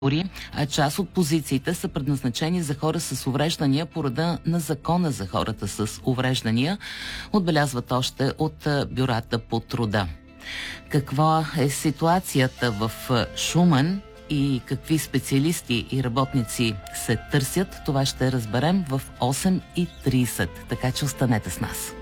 а част от позициите са предназначени за хора с увреждания по реда на Закона за хората с увреждания, отбелязват още от бюрата по труда. Каква е ситуацията в Шумен и какви специалисти и работници се търсят, това ще разберем в 8:30, така че останете с нас.